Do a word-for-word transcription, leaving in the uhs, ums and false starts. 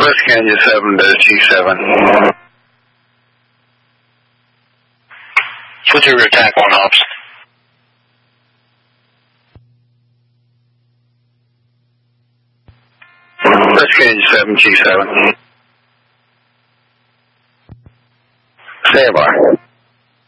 Rescue Engine seven to G seven. What's your attack on ops? Rescue Engine seven, G seven. Stand by.